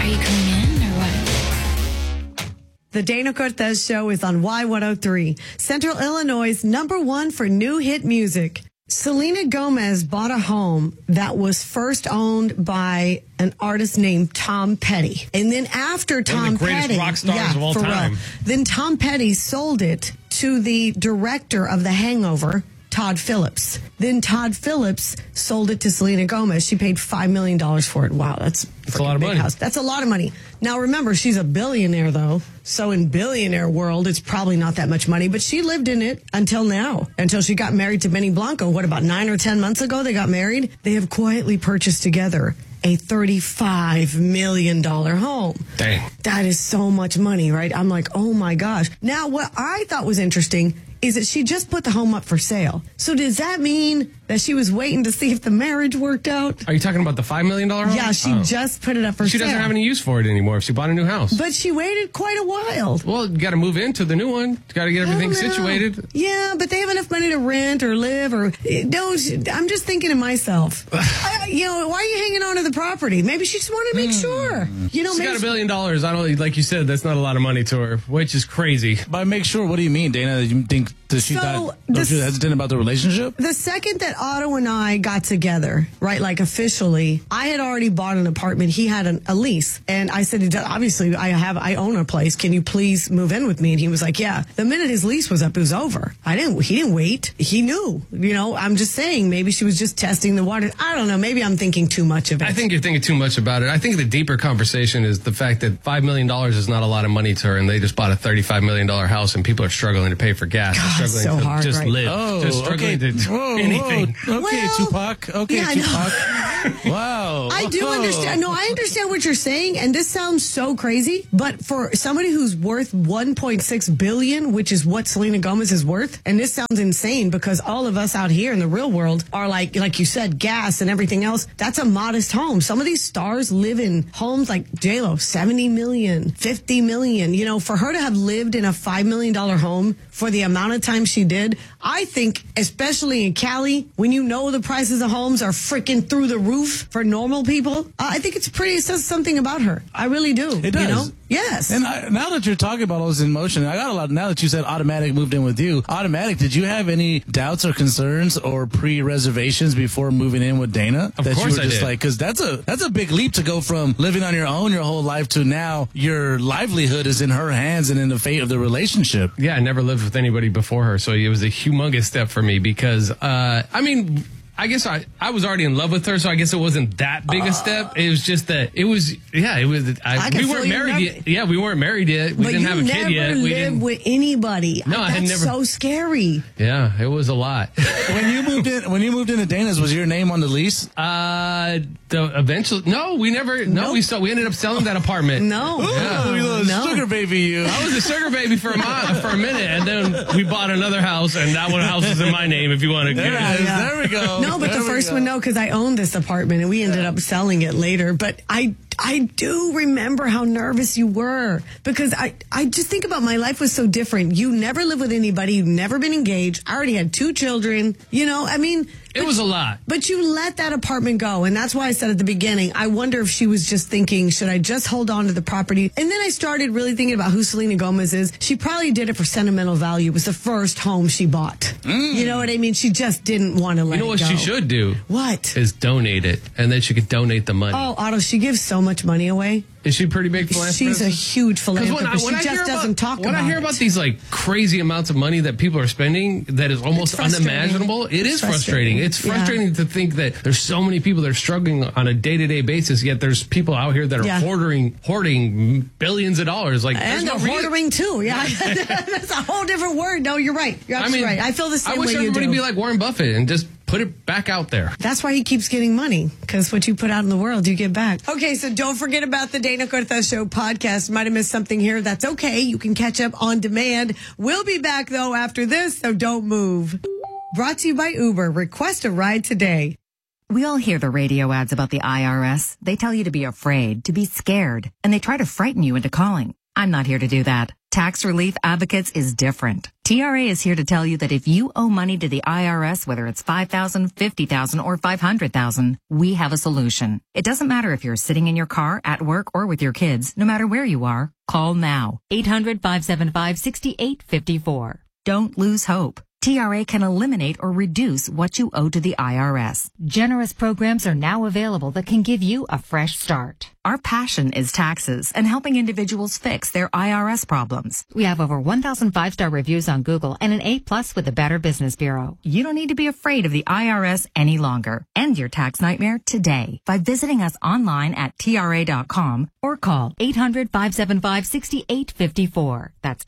Are you coming in or what? The Dana Cortez Show is on Y103, Central Illinois' #1 for new hit music. Selena Gomez bought a home that was first owned by an artist named Tom Petty. And then after Tom the greatest Petty, rock stars of all time. then Tom Petty sold it to the director of The Hangover, Todd Phillips. Then Todd Phillips sold it to Selena Gomez. She paid $5 million for it. Wow, that's a lot of money. House. That's a lot of money. Now remember, she's a billionaire though. So in billionaire world, it's probably not that much money, but she lived in it until now, until she got married to Benny Blanco. What, about 9 or 10 months ago they got married? They have quietly purchased together a $35 million home. Dang. That is so much money, right? I'm like, oh my gosh. Now, what I thought was interesting is that she just put the home up for sale. So does that mean that she was waiting to see if the marriage worked out? Are you talking about the $5 million home? Yeah, she just put it up for sale. She doesn't have any use for it anymore if she bought a new house. But she waited quite a while. Well, you got to move into the new one. You got to get everything situated. Yeah, but they have enough money to rent or live or... No, I'm just thinking to myself, why are you hanging on to the property? Maybe she just wanted to make sure. She's got $1 billion. I don't, like you said, that's not a lot of money to her, which is crazy. By make sure, what do you mean, Dana? You think that she don't you hesitant about the relationship? The second that Otto and I got together, right, like officially, I had already bought an apartment. He had a lease. And I said, obviously, I own a place. Can you please move in with me? And he was like, yeah. The minute his lease was up, it was over. He didn't wait. He knew. I'm just saying, maybe she was just testing the water. I don't know. Maybe I'm thinking too much of it. I think you're thinking too much about it. I think the deeper conversation is the fact that $5 million is not a lot of money to her, and they just bought a $35 million house, and people are struggling to pay for gas. God, They're struggling so to hard, just right? live. Oh, Just struggling to do anything. Okay, Well, Tupac. Okay, yeah, Tupac. Wow. I do understand. No, I understand what you're saying, and this sounds so crazy. But for somebody who's worth $1.6 billion, which is what Selena Gomez is worth, and this sounds insane because all of us out here in the real world are like you said, gas and everything else. That's a modest home. Some of these stars live in homes like J-Lo, $70 million, $50 million. For her to have lived in a $5 million home for the amount of time she did, I think, especially in Cali, when the prices of homes are freaking through the roof for normal people, I think it says something about her. I really do. It does. Yes. And now that you're talking about all this emotion, I got a lot. Now that you said Automatic moved in with you, Automatic, did you have any doubts or concerns or pre-reservations before moving in with Dana? Of course you were just did. because that's a big leap to go from living on your own your whole life to now your livelihood is in her hands and in the fate of the relationship. Yeah, I never lived with anybody before her, so it was a humongous step for me because, I guess I was already in love with her, so I guess it wasn't that big a step. It was just that we weren't married yet. Yeah, we weren't married yet. We didn't have a kid yet. We never lived with anybody. No, I had That's never. so scary. Yeah, it was a lot. When you moved into Dana's, was your name on the lease? Eventually, no, we never. No, Nope. we ended up selling that apartment. No. Oh, you little No. sugar baby, you. I was a sugar baby for a minute, and then we bought another house, and that one house is in my name. If you want to get There it it. is. There we go. No, but There the we first go. one, no, because I owned this apartment and we ended up selling it later. But I do remember how nervous you were because I just think about my life was so different. You never lived with anybody. You've never been engaged. I already had 2 children. It was a lot. But you let that apartment go. And that's why I said at the beginning, I wonder if she was just thinking, should I just hold on to the property? And then I started really thinking about who Selena Gomez is. She probably did it for sentimental value. It was the first home she bought. You know what I mean? She just didn't want to let it go. You know what she should do? What? Is donate it, and then she could donate the money. Oh, Otto, she gives so much money away. Is she a pretty big philanthropist? She's a huge 'Cause philanthropist. She just doesn't talk about it. When I hear about these crazy amounts of money that people are spending that is almost frustrating. unimaginable, it is frustrating. It's Yeah. frustrating to think that there's so many people that are struggling on a day-to-day basis, yet there's people out here that are hoarding billions of dollars. And they're hoarding too. Yeah, that's a whole different word. No, you're right. You're absolutely right. I feel the same way you do. I wish everybody would be like Warren Buffett and just put it back out there. That's why he keeps getting money, because what you put out in the world, you get back. Okay, so don't forget about the Dana Cortez Show podcast. Might have missed something here. That's okay. You can catch up on demand. We'll be back, though, after this, so don't move. Brought to you by Uber. Request a ride today. We all hear the radio ads about the IRS. They tell you to be afraid, to be scared, and they try to frighten you into calling. I'm not here to do that. Tax Relief Advocates is different. TRA is here to tell you that if you owe money to the IRS, whether it's $5,000, $50,000, or $500,000, we have a solution. It doesn't matter if you're sitting in your car, at work, or with your kids. No matter where you are, call now. 800-575-6854. Don't lose hope. TRA can eliminate or reduce what you owe to the IRS. Generous programs are now available that can give you a fresh start. Our passion is taxes and helping individuals fix their IRS problems. We have over 1,000 5-star reviews on Google and an A+ with the Better Business Bureau. You don't need to be afraid of the IRS any longer. End your tax nightmare today by visiting us online at TRA.com or call 800-575-6854. That's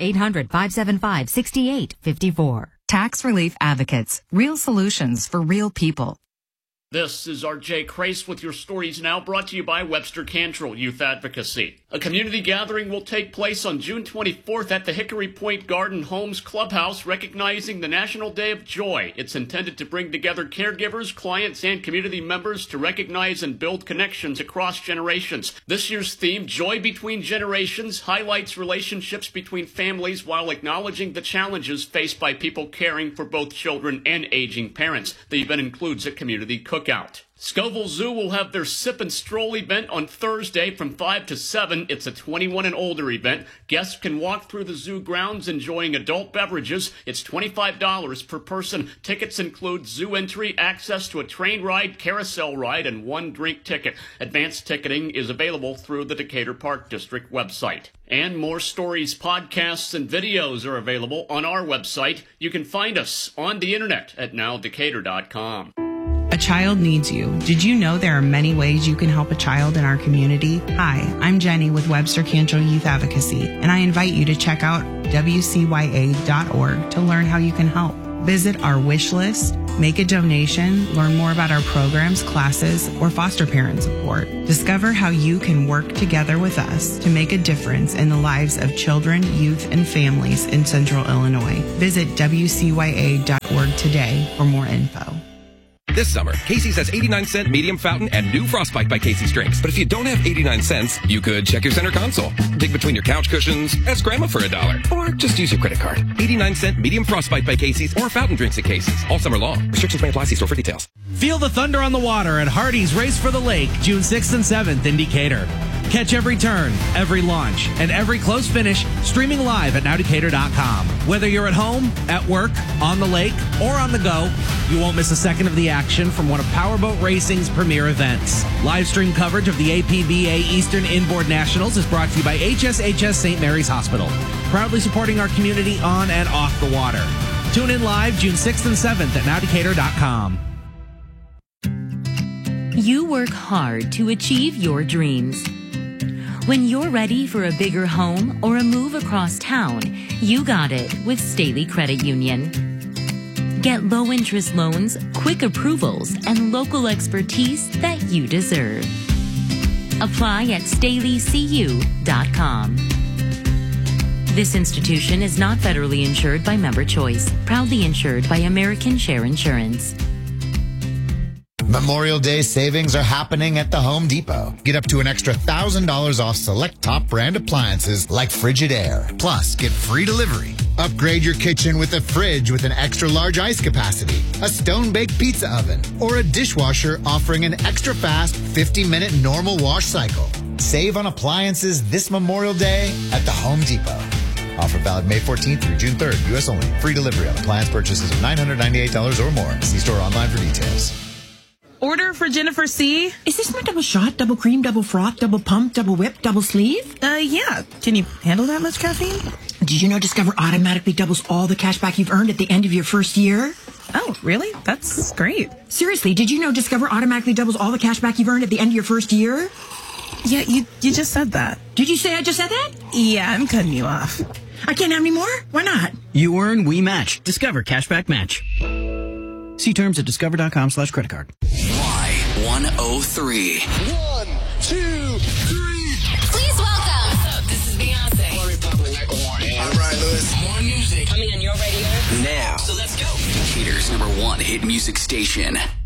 800-575-6854. Tax Relief Advocates. Real solutions for real people. This is R.J. Crace with your stories now, brought to you by Webster Cantrell Youth Advocacy. A community gathering will take place on June 24th at the Hickory Point Garden Homes Clubhouse, recognizing the National Day of Joy. It's intended to bring together caregivers, clients, and community members to recognize and build connections across generations. This year's theme, Joy Between Generations, highlights relationships between families while acknowledging the challenges faced by people caring for both children and aging parents. The event includes a community cookout. Scoville Zoo will have their Sip and Stroll event on Thursday from 5 to 7. It's a 21 and older event. Guests can walk through the zoo grounds enjoying adult beverages. It's $25 per person. Tickets include zoo entry, access to a train ride, carousel ride, and one drink ticket. Advanced ticketing is available through the Decatur Park District website. And more stories, podcasts, and videos are available on our website. You can find us on the internet at nowdecatur.com. A child needs you. Did you know there are many ways you can help a child in our community? Hi, I'm Jenny with Webster Cantrell Youth Advocacy, and I invite you to check out WCYA.org to learn how you can help. Visit our wish list, make a donation, learn more about our programs, classes, or foster parent support. Discover how you can work together with us to make a difference in the lives of children, youth, and families in Central Illinois. Visit WCYA.org today for more info. This summer, Casey's has 89-cent medium fountain and new Frostbite by Casey's drinks. But if you don't have 89 cents, you could check your center console, dig between your couch cushions, ask Grandma for $1, or just use your credit card. 89-cent medium Frostbite by Casey's or fountain drinks at Casey's all summer long. Restrictions may apply. See store for details. Feel the thunder on the water at Hardy's Race for the Lake, June 6th and 7th in Decatur. Catch every turn, every launch, and every close finish streaming live at nowdecatur.com. Whether you're at home, at work, on the lake, or on the go, you won't miss a second of the action from one of Powerboat Racing's premier events. Live stream coverage of the APBA Eastern Inboard Nationals is brought to you by HSHS St. Mary's Hospital, proudly supporting our community on and off the water. Tune in live June 6th and 7th at nowdecatur.com. You work hard to achieve your dreams. When you're ready for a bigger home or a move across town, you got it with Staley Credit Union. Get low-interest loans, quick approvals, and local expertise that you deserve. Apply at StaleyCU.com. This institution is not federally insured by Member Choice, proudly insured by American Share Insurance. Memorial Day savings are happening at the Home Depot. Get up to an extra $1,000 off select top brand appliances like Frigidaire. Plus, get free delivery. Upgrade your kitchen with a fridge with an extra large ice capacity, a stone-baked pizza oven, or a dishwasher offering an extra fast 50-minute normal wash cycle. Save on appliances this Memorial Day at the Home Depot. Offer valid May 14th through June 3rd. U.S. only. Free delivery on appliance purchases of $998 or more. See store online for details. Order for Jennifer C. Is this my double shot, double cream, double froth, double pump, double whip, double sleeve? Yeah. Can you handle that much caffeine? Did you know Discover automatically doubles all the cash back you've earned at the end of your first year? Oh, really? That's great. Seriously, did you know Discover automatically doubles all the cash back you've earned at the end of your first year? Yeah, you just said that. Did you say I just said that? Yeah, I'm cutting you off. I can't have any more? Why not? You earn, we match. Discover Cashback Match. See terms at discover.com/creditcard. Y103. 1, 2, 3. Please welcome. What's up? This is Beyonce. All right, Lewis. More music coming on your radio now. So let's go. Decatur's #1 hit music station.